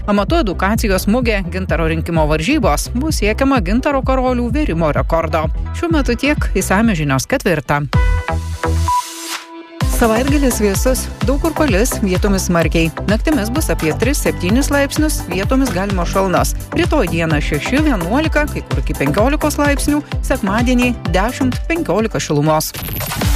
Amatų edukacijos mugė Gintaro rinkimo varžybos bus siekiama gintaro karolių vėrimo rekordo. Šiuo metu tiek, išsamios žinios 4. Savaitgalis vėsus, daug kur palis, vietomis smarkiai. Naktimis bus apie 3-7 laipsnius, vietomis galima šalnos. Rytoj dieną 6-11, kai kur iki 15 laipsnių, sekmadienį 10-15 šilumos.